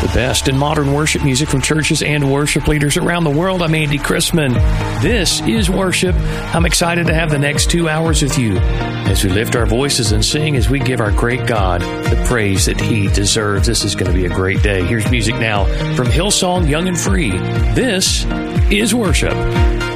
best in modern worship music from churches and worship leaders around the world. I'm Andy Chrisman. This is worship. I'm excited to have the next 2 hours with you as we lift our voices and sing as we give our great God the praise that He deserves. This is going to be a great day. Here's music now from Hillsong Young and Free. This is worship.